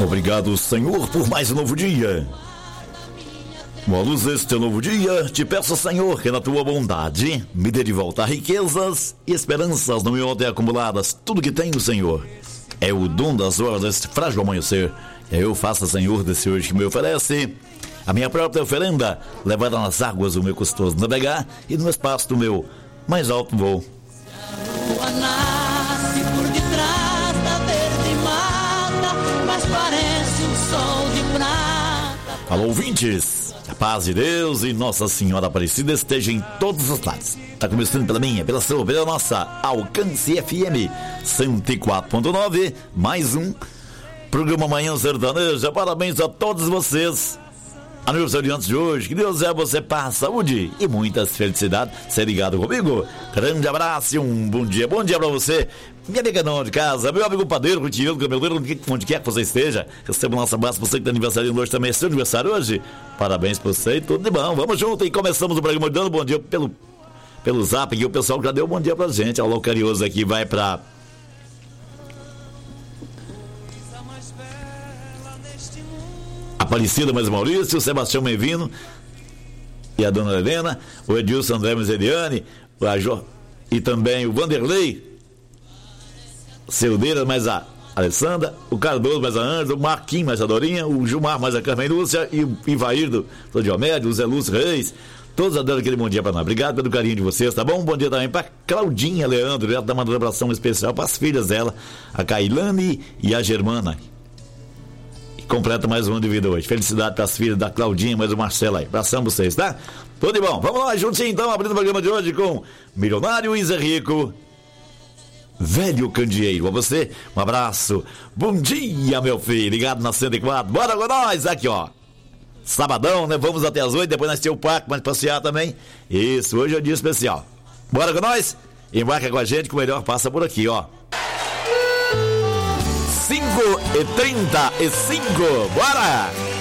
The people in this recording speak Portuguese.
Obrigado, Senhor, por mais um novo dia. Com a luz deste novo dia, te peço, Senhor, que na tua bondade me dê de volta riquezas e esperanças no meu ontem acumuladas. Tudo que tenho, Senhor, é o dom das horas deste frágil amanhecer. Eu faça, Senhor, desse hoje que me oferece a minha própria oferenda, levada nas águas do meu custoso navegar e no espaço do meu mais alto voo. A lua nasce por detrás da verde mata, mas parece um sol de prata. Alô, ouvintes! A paz de Deus e Nossa Senhora Aparecida esteja em todos os lados. Está começando pela minha, pela sua, pela nossa Alcance FM 104.9, mais um programa Manhã Sertaneja. Parabéns a todos vocês, aniversariantes de hoje. Que Deus é você, paz, saúde e muitas felicidades. Ser ligado comigo. Grande abraço e um bom dia. Bom dia pra você, minha amiga não de casa, meu amigo padeiro, rotineiro, cabeleireiro, onde quer que você esteja. Receba o nosso abraço. Você que está aniversariando hoje também, é seu aniversário hoje. Parabéns pra você e tudo de bom. Vamos junto e começamos o programa dando bom dia pelo zap aqui. O pessoal já deu bom dia pra gente. Alô, carinhoso aqui, vai pra Aparecida, mas Maurício, o Sebastião Menvino e a dona Helena, o Edilson André Miseriani, e também o Vanderlei Celdeira, mais a Alessandra, o Cardoso, mais a Ângela, o Marquinhos, mais a Dorinha, o Gilmar, mais a Carmen Lúcia e o Ivairdo Diomédio, o Zé Lúcio Reis, todos dando aquele bom dia pra nós. Obrigado pelo carinho de vocês, tá bom? Um bom dia também pra Claudinha Leandro, ela tá mandando abração especial para as filhas dela, a Cailane e a Germana. Completa mais um ano de vida hoje. Felicidade para as filhas da Claudinha, mais o Marcelo aí. Abração vocês, tá? Tudo de bom. Vamos lá, juntinho então, abrindo o programa de hoje com Milionário e Zé Rico, Velho Candeeiro. A você, um abraço. Bom dia, meu filho. Ligado na 104. Bora com nós. Aqui, ó. Sabadão, né? Vamos até as 8. Depois nós temos o parque para passear também. Isso, hoje é um dia especial. Bora com nós? Embarca com a gente que o melhor passa por aqui, ó. 5h35, bora!